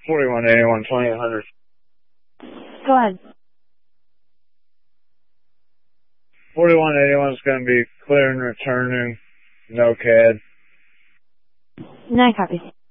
4181, 2800. Go ahead. 4181 is going to be clear and returning, no CAD. 9 copies.